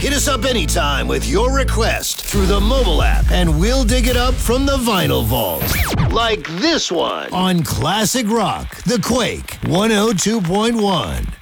Hit us up anytime with your request through the mobile app, and we'll dig it up from the vinyl vault. Like this one on Classic Rock, The Quake 102.1.